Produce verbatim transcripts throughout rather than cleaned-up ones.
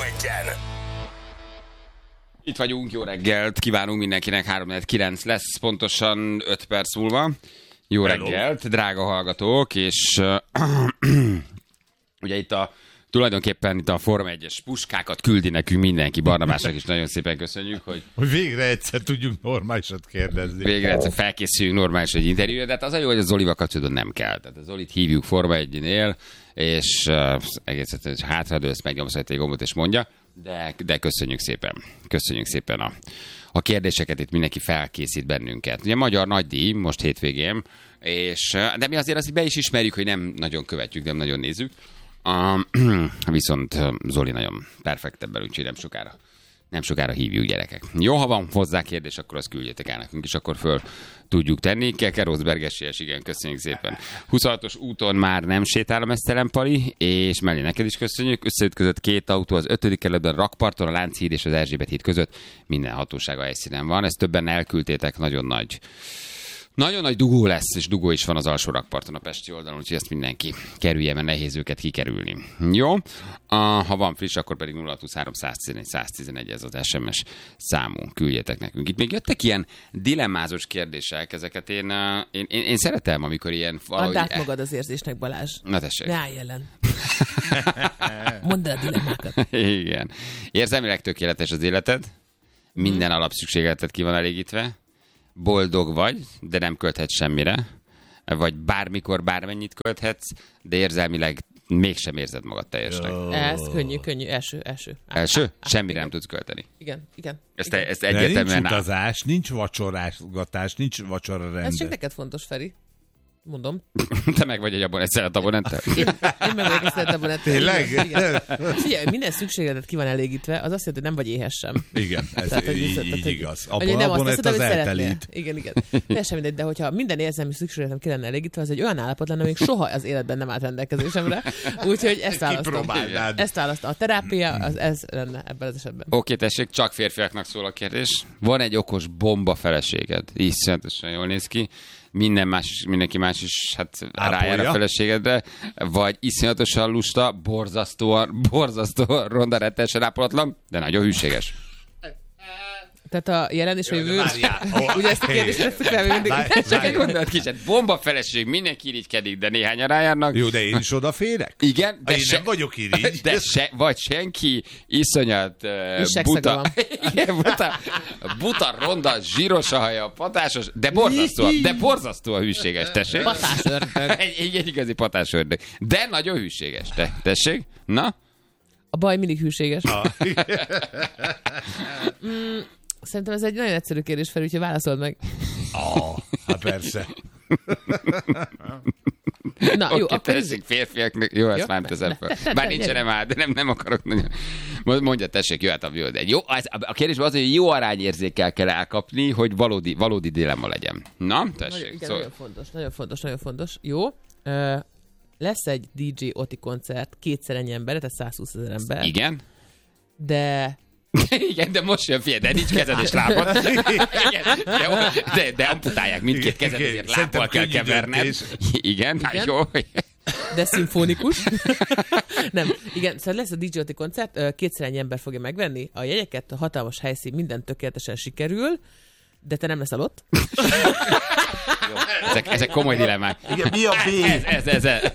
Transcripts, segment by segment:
egyen. Itt vagyunk, jó reggelt, kívánunk mindenkinek, három kilenc lesz, pontosan öt perc múlva. Jó Hello. reggelt, drága hallgatók, és uh, ugye itt a tulajdonképpen itt a Forma egyes puskákat küldi nekünk mindenki, Barnabásnak is nagyon szépen köszönjük, hogy... Hogy végre egyszer tudjunk normálisat kérdezni. Végre egyszer felkészüljünk normális egy interjúra, de hát az a jó, hogy a Zolival kapcsolatban nem kell. Tehát a Zolit hívjuk Forma egynél, és uh, egész egyszerűen hátradőlsz, megnyomsz egy gombot és mondja, de, de köszönjük szépen. Köszönjük szépen a, a kérdéseket, itt mindenki felkészít bennünket. Ugye magyar nagydíj, most hétvégén, és, de mi azért azt be is ismerjük, hogy nem nagyon követjük, nem nagyon nézzük. Uh, viszont Zoli nagyon perfekt ebben, úgyhogy nem sokára, nem sokára hívjuk, gyerekek. Jó, ha van hozzá kérdés, akkor azt küldjétek el nekünk, és akkor föl tudjuk tenni. Keke Rosberg-esélyes, igen, köszönjük szépen. huszonhatos úton már nem sétál a Mesztelen Pali, és mellé neked is köszönjük. Összeütközött két autó az ötödik kerületben, Rakparton, a Lánchíd és az Erzsébet híd között. Minden hatósága helyszínen van. Ezt többen elküldtétek, nagyon nagy. Nagyon nagy dugó lesz, és dugó is van az alsó rakparton a pesti oldalon, úgyhogy ezt mindenki kerülje, mert nehéz őket kikerülni. Jó? Uh, ha van friss, akkor pedig nulla huszonhárom száztizenegy száztizenegy ez az es em es számunk, küldjetek nekünk. Itt még jöttek ilyen dilemmázós kérdések, ezeket én, uh, én, én, én szeretem, amikor ilyen... Add át magad az érzésnek, Balázs. Na tessék. Ne állj ellen. Mondd el a dilemmákat. Igen. Érzelmileg tökéletes az életed, minden hmm. alapszükségleted ki van elégítve, boldog vagy, de nem költhetsz semmire, vagy bármikor bármennyit költhetsz, de érzelmileg mégsem érzed magad teljesnek. Oh. Ez könnyű, könnyű. Első, első. Első? Á, Semmire igen. nem tudsz költeni. Igen, igen. Ezt, igen. ezt egyértelműen... Nincs utazás, nincs vacsorásgatás, nincs vacsora rende. Ez csak neked fontos, Feri. Mondom. Te meg vagy egy abon, egy szeret abonenttel? Én, én meg vagyok egy szeret abonenttel. Tényleg? Igen. Figyelj, minden szükségletet ki van elégítve, az azt jelenti, hogy nem vagy éhes sem. Igen, ez tehát, így, így, így tehát, igaz. Hogy Abon, nem abon azt az az eltelít. Igen, igen. Teljesen mindegy, de hogyha minden érzelmi szükségletem ki lenne elégítve, az egy olyan állapot lenne, még soha az életben nem állt rendelkezésemre. Úgyhogy ezt választom. Ezt választom. A terápia, az ez lenne ebben az esetben. Oké, okay, tessék, csak férfiaknak szól a kérdés. Van egy okos bomba feleséged. Iszonyatosan jól néz ki. Minden más, mindenki más is hát rájár a feleségedre, vagy iszonyatosan lusta, borzasztóan, borzasztóan ronda, rettenesen ápolatlan, de nagyon hűséges. Tehát a jelen és a jövő. Ugye ezt a kérdést tesszük fel, mindig. Csak egy gondolat kicsit. Bomba feleség, mindenki irigykedik, de néhányan rájárnak. Jó, de én is odaférek? Igen. De én se, nem vagyok irigy. De se, vagy senki iszonyat uh, buta. Igen, buta, buta, ronda, zsíros a haja, patásos, de borzasztó, de borzasztó a hűséges, tessék. Patásördög. Egy, egy, egy igazi patásördög. De nagyon hűséges, te, tessék. Na? A baj mindig hűséges. mm, Szerintem ez egy nagyon egyszerű kérdés, Feri, úgyhogy válaszold meg. Oh, hát persze. Na, okay, jó, akkor tessék, férfiaknak, jó, ezt már nem teszem fel. Bár nincs nem áll, de nem, nem akarok nagyon. Mondja, tessék, jó, hát a jó, de jó, az, a kérdésben az, hogy jó arányérzékkel kell elkapni, hogy valódi, valódi dilemma legyen. Na, tessék. Nagyon, igen, szóval... nagyon fontos, nagyon fontos, nagyon fontos. Jó, uh, lesz egy dé dzsé Oti koncert, kétszer ennyi ember, tehát százhúszezer ember. Igen. De... Igen, de most jön, figyelj, de nincs kezed és lábad. Igen, de, de, de amputálják mindkét kezed, ezért lábbal kell keverned. Igen, hát jó. De szimfonikus. Nem, igen, szóval lesz a dé dzsé Oti koncert, kétszer ennyi ember fogja megvenni a jegyeket, a hatalmas helyszín, minden tökéletesen sikerül, de te nem leszel ott. Ezek, ezek komoly dilemmák. Igen, mi a B? Ez, ez, ez, ez.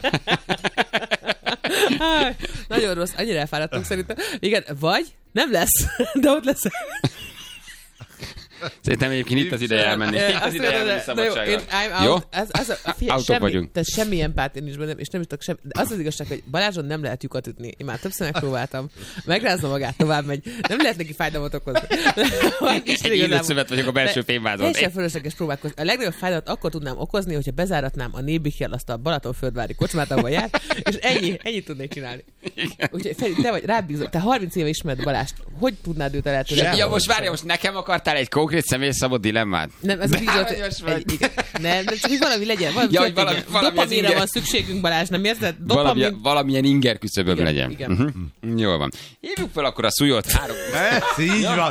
Nagyon rossz, annyira elfáradtunk szerintem. Igen, vagy nem lesz, de ott lesz. Szerintem egyébként itt az ideje elmenni. Itt az ideje elmenni szabadságra. Jó? Ez, az a, figyelj, Autók semmi, vagyunk. Tehát semmi empátia nincs bennem, és nem is tudok semmi. De az az igazság, hogy Balázson nem lehet lyukat ütni. Én már többször megpróbáltam. Megrázza magát, tovább megy. Nem lehet neki fájdalmat okozni. Egy illőszövet vagyok a belső fémvázon. Teljesen fölösleges próbálkozni. A legnagyobb fájdalmat akkor tudnám okozni, hogyha bezáratnám a Nébichel azt a Balatonföldvári kocsmát, ahol jár, és ennyi, ennyit tudnék csinálni. Úgyhogy Feri, te vagy, rád bízom. Te harminc éve ismered Balást. Hogy tudnád őt elérni? Ja, most várja, most nekem akartál egy konkrét személyszabad dilemmát? Nem, ez a dízott, egy, igen. Nem, de csak hogy valami legyen. Valami ja, valami, valami dopamínra inger... van szükségünk, Balázs, nem érzed? Dopamin... Valamilyen, valamilyen inger küszöböm legyen. Igen. Uh-huh. Jól van. Hívjuk fel akkor a Szújót. Három. Ez így van.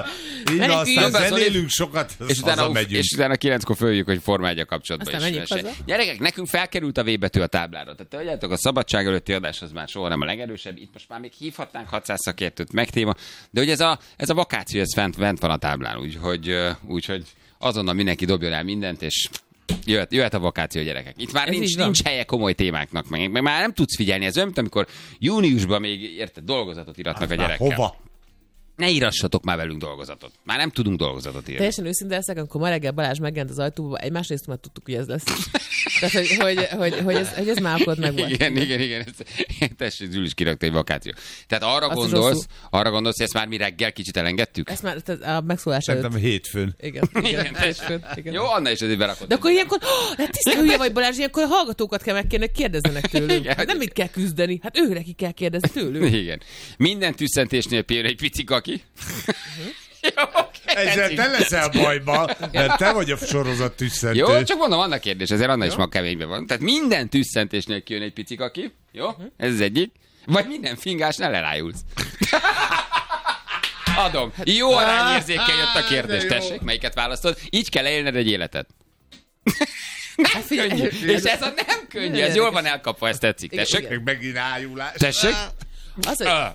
Így Menjünk aztán ki. zenélünk sokat, És utána, megyünk. és utána kilenckor följük, hogy Forma egy a kapcsolatban Aztán is. menjünk haza. Gyerekek, nekünk felkerült a V betű a táblára. Tehát tudjátok, a szabadság előtti adás az már soha nem a legerősebb. Itt most már még hívhatnánk hatszáz szakértőt meg téma, de hogy ez a, ez a vakáció, ez fent, fent van a táblán, úgyhogy, úgyhogy azonnal mindenki dobjon el mindent, és jöhet, jöhet a vakáció, gyerekek. Itt már Ez nincs, nincs helye komoly témáknak, meg, meg már nem tudsz figyelni. Ez olyan, mint amikor júniusban még érted, dolgozatot iratnak a gyerekkel. Hova? Ne írassatok már velünk dolgozatot. Már nem tudunk dolgozatot írni. Teljesen őszinte leszek, amikor ma reggel Balázs megjelent az ajtóba, egy másrészt már tudtuk, hogy ez lesz. Tehát, hogy, hogy, hogy, hogy, ez, hogy ez már akkor meg volt. Igen, igen, igen. Ez, tessék, Zül is kirakta egy vakáció. Tehát arra Azt gondolsz, arra gondolsz, hogy ezt már mi reggel kicsit elengedtük? Ezt már tehát a megszólás előtt. Szerintem hétfőn. Igen, igen, Igen, hétfőn, igen. Jó, Anna is azért berakott. De akkor ilyenkor, oh, hát tiszta hülye vagy Balázs, ilyenkor a hallgatókat kell megkérni, hogy kérdezzenek tőlünk. Igen. Hát nem mit kell küzdeni, hát őre ki kell kérdezni tőlünk. Igen. Minden tüsszentésnél például egy pici kaki. Jó, oké. Ezzel te leszel bajba, mert te vagy a sorozat tüsszentő. Jó, csak mondom, vannak kérdés, ezért Anna is ma keményben van. Tehát minden tüsszentésnél kijön egy pici kaki. Jó? Ez az egyik. Vagy minden fingásnál elájulsz. Adom. Jó arányérzékkel jött a kérdés. Tessék, melyiket választod? Így kell élned egy életet. Hát figyelj, Könnyű. És ez a nem könnyű, ez jól van elkapva, ezt tetszik. Igen, Tessék? igen. Meg megint ájulás. Tessék? az, hogy Ah.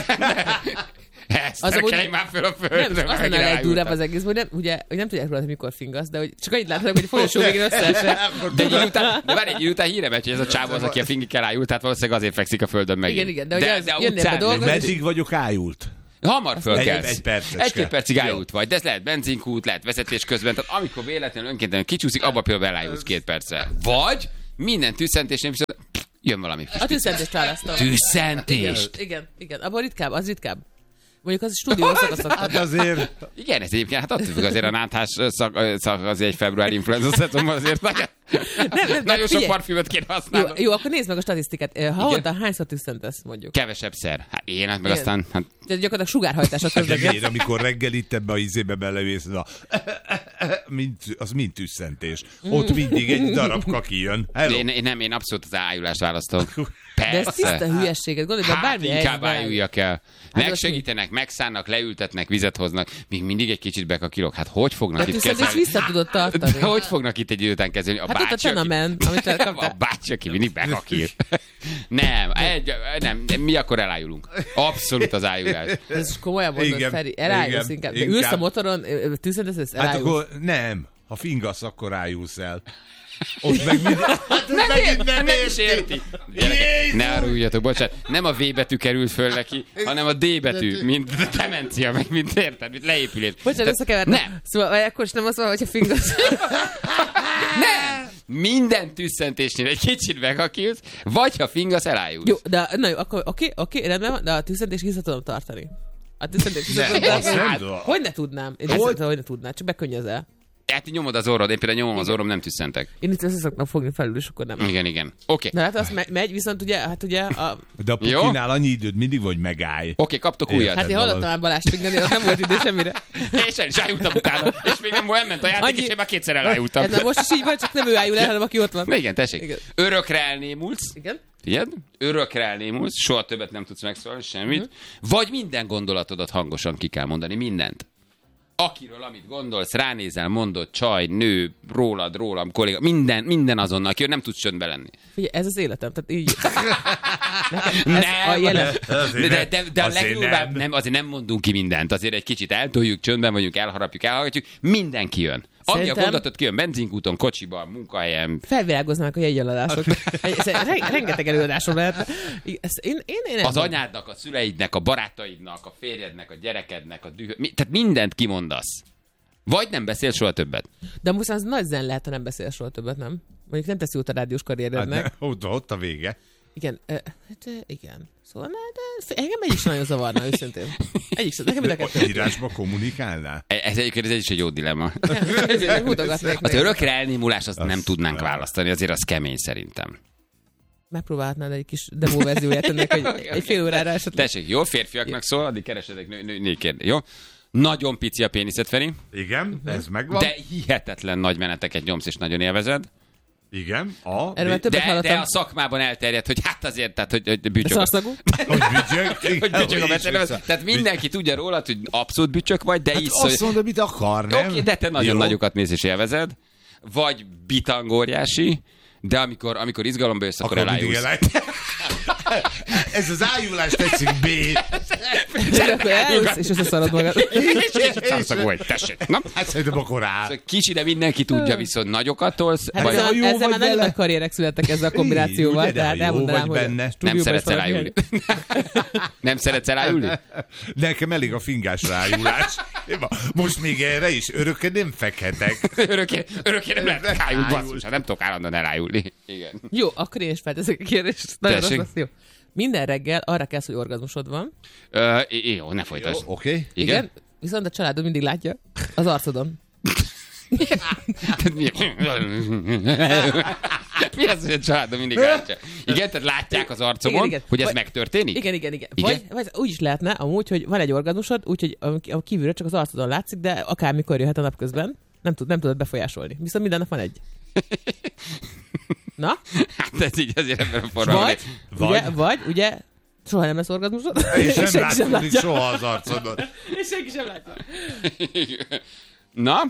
Ezt Az amúgy- terkelj már föl a nem, földre. az lenne a legdurvább az egész, hogy nem, ugye, hogy nem tudják róla, hogy mikor fingasz, de hogy csak annyit láthatok, hogy a folyosó végén összeesett. De egy idő után, de várj, egy idő után híre megy, hogy ez a csávó az, aki a fingikkel ájult, tehát valószínűleg azért fekszik a földön megint. Igen, igen, de hogy az- a jönnél utcán be dolgozni, meg- Meddig vagyok ájult? Hamar fölkelsz. Egy- egy percecske. Egy-két percig Jó. ájult vagy, de ez lehet benzinkút, lehet vezetés közben, tehát amikor véletlenül önkéntelenül kicsúszik, abba például elájulsz két percre. Vagy minden tűzszentésnél viszont pff, jön valami. A tűzszentést választom. Tűzszentést. Igen, igen, igen. Abban ritkább, az ritkább. Mondjuk az stúdió szakaszok. Hát azért... Igen, ez egyébként, hát attól függ, azért a náthás szak, szak azért egy február influenza szezonban azért nagyon, Nem, nem, de nagyon sok figyelj. parfümöt kéne Jó, használni. jó, akkor nézd meg a statisztikát. Havonta hányszor tüsszentesz, mondjuk? Kevesebb szer. Hát én, hát meg Igen. aztán, hát Tehát gyakorlatilag sugárhajtás a De közben. miért, amikor reggel itt ebbe a izébe belevész, a... mint, az mind tüsszentés. Ott mindig egy darab kaki jön. Hello. én, én, nem, én abszolút az ájulást választom. De ez Persze. tiszta hülyeséget, gondolj, de Hát bármi inkább helyzetben ájuljak el. Hát Megsegítenek, megszánnak, leültetnek, vizet hoznak, még mindig egy kicsit bekakilok. Hát hogy fognak A itt tüsszentés kezelni? vissza tudod tartani. De hogy fognak itt egy idő után kezelni? A Hát ott a bácsi, aki- Tenamen, amit a elkaptál. bácsi, aki mindig bekakil. Nem, egy, nem, mi akkor elájulunk. Abszolút az ájulás. Ez komolyan mondod, Igen, Feri. Elájulsz igen, inkább. De inkább. ülsz a motoron, tüsszentesz, Hát elájulsz. akkor nem. Ha fingasz, akkor ájulsz el. Ott meg mind... Hát Nem, megint ér, nem, nem is érti. Gyerekek, Jézus! ne aruljatok, bocsánat. Nem a V betű került föl neki, hanem a D betű, mint demencia, meg mint érted, mint leépülés. Bocsánat, Tehát összekevertem. Nem, Szóval vagy akkor is nem az van, hogyha fingasz. nem. Minden tüsszentésnél egy kicsit megakilsz, vagy ha fingasz, elájulsz. Jó, de na jó, akkor oké, oké, rendben van, de a tüsszentést vissza tudom tartani. A tüsszentést vissza tudom Nem, azt tartani. nem tudom. Hogy ne tudnám? Én Hogy? hogy? hogy ne tudnám, csak bekönnyözel. Hát így nyomod az orrod, én például nyomom az orrom, nem tüsszentek. Én itt össze szoktam fogni felül, és akkor nem. Igen, igen. Oké. De hát az me- megy, viszont ugye, hát ugye, a, De a Jó. pukinál annyi időd mindig, hogy megállj. Oké, kaptok újat. hát én hallottam már Balást fingani, ott nem volt idő semmire. És el is ájultam utána. És még nem volt, ment a játék, Annyi- és én már kétszer elájultam. Ez már most is így van, csak nem ő ájul el, hanem aki ott van. Igen, tessék. Igen. Örökre elnémulsz. Igen? Figyeld? Örökre elnémulsz, soha többet nem tudsz megszólalni, semmit. Mhm. Vagy minden gondolatodat hangosan ki kell mondani, mindent. Akiről, amit gondolsz, ránézel, mondod, csaj, nő, rólad, rólam, kolléga, minden, minden azonnal, akiről nem tudsz csöndbe lenni. Figyelj, ez az életem, tehát így. Nekem Nem, ez a jelen. Azért de, de, de, de a azért legdurvább, nem. nem, azért nem mondunk ki mindent, azért egy kicsit eltoljuk, csöndben vagyunk, elharapjuk, elhallgatjuk, mindenki jön. Ami a Szerintem- gondolatot kijön, benzinkúton, kocsiban, munkahelyen. Felvilágoznának a jegyeladások. Rengeteg előadásom lehet. Ezt Én, én, én nem Az tudom. anyádnak, a szüleidnek, a barátaidnak, a férjednek, a gyerekednek, a dühö... Mi, tehát mindent kimondasz. Vagy nem beszél soha többet. De most az nagy zen lehet, ha nem beszél soha többet, nem? Mondjuk nem teszi út a rádiós Hát karrierednek. ne, ott, ott a vége. Igen, ö, hát ö, igen. Szóval ne, de f- engem egy is nagyon zavarna, őszintén. Egy is, nekem mind a kettő. Írásba kommunikálnál? Ez egyébként ez is egy jó dilemma. Ezért mutogatnék Az meg. örökre elnémulás azt Az nem tudnánk nem. választani, azért az kemény szerintem. Megpróbálhatnád egy kis demo verzióját ennek, hogy egy fél órára esetleg. Tessék, jó, férfiaknak szól, addig keresedek nő, nő, nő kérdés, jó? Nagyon pici a péniszed, Feri, Igen, ez megvan. de hihetetlen nagy meneteket nyomsz és nagyon élvezed. Igen. A, Erről már többet De, hallottam. de a szakmában elterjedt, hogy hát azért, tehát, hogy, hogy bücsök. Szarszagú? hogy bücsök. Hogy bücsök a beszélő. Tehát mindenki tudja rólad, hogy abszolút bücsök vagy, de Hát isz, azt mondod, mit akar, nem? Oké, de te nagyon Jó. nagyokat mész és élvezed. Vagy bitangóriási, de amikor, amikor izgalomba jössz, akkor, Akkor mindig elájulsz. eláj- Ez az ájulás tetszik, B. És akkor elülsz, és összeszarod magad. Szarszag vagy, tessék. Na? Hát szerintem akkor áll. Szóval kicsi, de mindenki tudja, viszont nagyokat tolsz. Hát vagy ha ezzel, jó ezzel vagy már nagyon vele. nagy karrierek születtek ezzel a kombinációval, Ugye, de tehát jó elmondanám, vagy hogy benne. nem stúdióban szeretsz is valaki- elájulni. Nem szeretsz elájulni? Nekem elég a fingás rájulás. Most még erre is örökké nem fekhetek. Örökké, örökké nem lehet elájulni, Elájul. basszus, hát nem tudok állandóan elájulni. Igen. Jó, akkor én is felteszek a kérdést. Nagyon rossz Tessék. lesz, jó. Minden reggel arra kelsz, hogy orgazmusod van. Ö, jó, ne folytasd. Oké? Okay? Igen? Igen. Viszont a családod mindig látja az arcodon. Tehát mi? Mi az, hogy a családom mindig látja? Igen, tehát látják az arcomon, Igen, igen. hogy ez Vagy- megtörténik? Igen, igen, igen. Igen? Vagy, vagy úgy is lehetne amúgy, hogy van egy orgazmusod, úgyhogy a kívülről csak az arcodon látszik, de akármikor jöhet a nap közben, nem, tud, nem tudod befolyásolni. Viszont minden nap van egy. Na? Hát ez így azért ebben a formában. Vagy, Vagy- ugye, vagy, ugye, soha nem lesz orgazmusod, És nem senki sem látszódik látja. soha az arcodon. És senki sem látja. Na,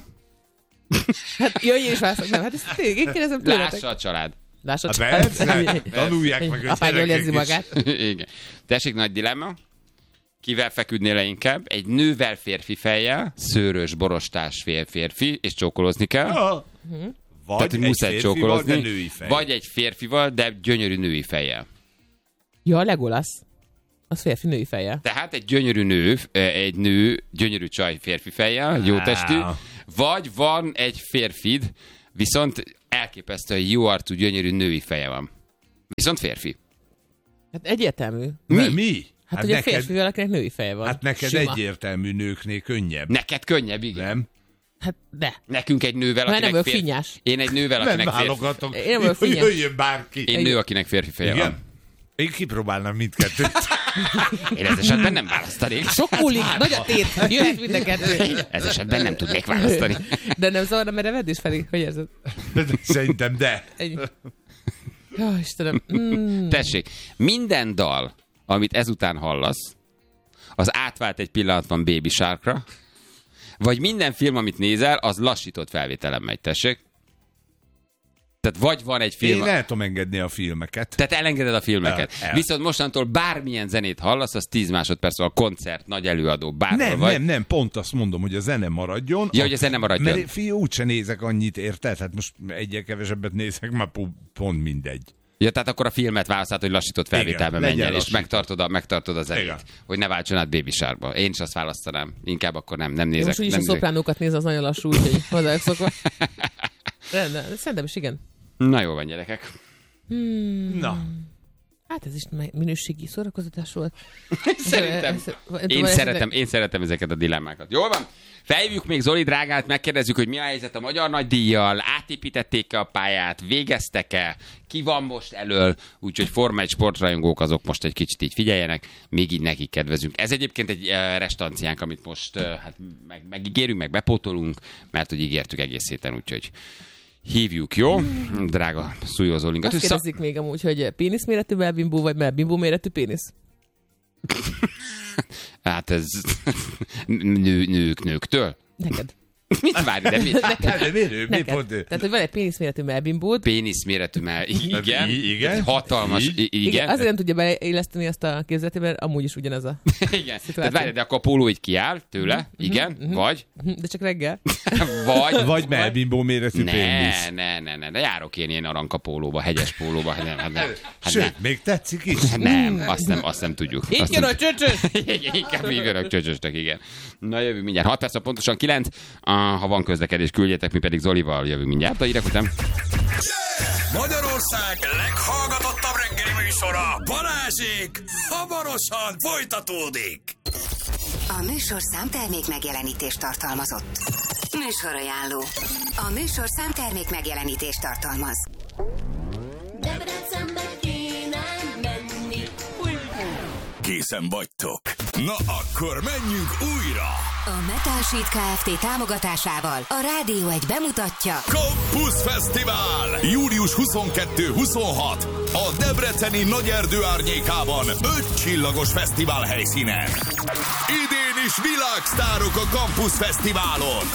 Hát jöjj és válaszok. Nem, hát ezt tényleg, én kérdezem tőletek. lássa a család. Lássa Hát csak. persze, tanulják meg a Apád jól gyerekek érzi is. magát. Igen. Tessék, nagy dilemma. Kivel feküdnél le inkább? Egy nővel férfi fejjel, szőrös, borostás fér- férfi, és csókolózni kell. Ah. Vagy Tehát, hogy egy muszáj férfival, csókolózni. de női fej. Vagy egy férfival, de gyönyörű női fejjel. Ja, a Legolas. Az férfi női fejjel. Tehát egy gyönyörű nő, egy nő, gyönyörű csaj férfi fejjel, jó testű, vagy van egy férfid, viszont elképesztően jó arcú, gyönyörű női feje van. Viszont férfi. Hát egyértelmű. Mi? Mi? Hát, hogy a férfivel, akinek női feje van. Hát neked Sima. egyértelmű nőknél könnyebb. Neked könnyebb, igen. Nem? Hát de. Nekünk egy nővel, Mert nem akinek vagyok férfi... finnyás. Én egy nővel, Nem akinek férfi... válogatok. Én nem vagyok finnyes. Jöjjön bárki. Én nő, akinek férfi feje Igen? van. Én kipróbálnám mindkettőt. Én ez esetben nem választanék. Sok múlik, nagy a tét, jöhet mind a kettő. Ez esetben nem tudnék választani. De nem zavarna merevedés, Feri? Hogy érzed? De szerintem de. Ennyi. Jó, Istenem. Mm. Tessék, minden dal, amit ezután hallasz, az átvált egy pillanatban Baby Sharkra, vagy minden film, amit nézel, az lassított felvételen megy, tessék. Tehát vagy van egy film... Én el tudom engedni a filmeket. Tehát elengeded a filmeket. El, el. Viszont mostantól bármilyen zenét hallasz, az tíz másodperc a koncert, nagy előadó, bárhol Nem, vagy. nem, nem, pont azt mondom, hogy a zene maradjon. Ja, hogy a zene maradjon. Mert fiú, úgyse nézek annyit, érted? Hát most egyel kevesebbet nézek, már pont mindegy. Ja, tehát akkor a filmet választod, hogy lassított felvételbe Igen, menjen, legyen és lassított. megtartod a, megtartod a zenét. Igen. Hogy ne váltson át Baby Sharkba. Én is azt választanám. Inkább akkor nem, nem nézek. Most úgyis a nem nézek. szopránókat néz, az nagyon lassú, úgyhogy hozzájuk szokva. Rendben, szerintem is igen. Na jó van, gyerekek. Na. Hát ez is minőségi szórakoztatás volt. Szerintem. Én szeretem, én szeretem ezeket a dilemmákat. Jól van? Felhívjuk még Zoli drágát, megkérdezzük, hogy mi a helyzet a Magyar Nagydíjjal, átépítették-e a pályát, végeztek-e, ki van most elől, úgyhogy Forma egy sportrajongók azok most egy kicsit így figyeljenek, még így nekik kedvezünk. Ez egyébként egy uh, restanciánk, amit most uh, hát meg, megígérünk, meg bepótolunk, mert hogy ígértük egész héten, úgyhogy hívjuk, jó? Drága szújózólinkat. Azt kérdezik még amúgy, hogy pénisz méretű melbimbó, vagy melbimbó méretű pénisz? Hát ez nő, nők nőktől? Neked. Mit várj, de mi? Hát, de miért ő? Mi Neked. pont ő? Tehát, hogy van egy pénisz méretű melbimbód, Pénisz méretű, mert igen, I- igen. egy hatalmas, Így. i- igen, igen. azért nem tudja beilleszteni azt a képzeletet, mert amúgy is ugyanaz a... Igen. Tehát várj, de akkor a póló így kiáll tőle, igen, vagy, De csak reggel. vagy, Vagy melbimbó méretű ne, pénisz. ne, ne, ne, de járok én ilyen aranka pólóba, hegyes pólóba, hát nem, hát nem, hát Sőt, nem. még tetszik is. Nem, azt nem, azt nem tudjuk. Itt Azt jön nem- a csöcsös! Igen, inkább így jönök csöcsöstek, igen. Na jövünk mindjárt, hat perc, pontosan kilenc. Ah, ha van közlekedés, küldjetek, mi pedig Zolival jövünk mindjárt. A hírek után. Magyarország leghallgatottabb reggeli műsora, Balázsék, hamarosan folytatódik. A műsorszám termék megjelenítést tartalmazott. Műsorajánló. A műsorszám termék megjelenítést tartalmaz. Debrecenbe kéne menni. Készen vagytok. Na akkor menjünk újra! A Metal Sheet Kft. Támogatásával a Rádió egy bemutatja Campus Fesztivál! július huszonkettő-huszonhat a debreceni Nagyerdő árnyékában öt csillagos fesztivál helyszínen. Idén is világsztárok a Campus Fesztiválon.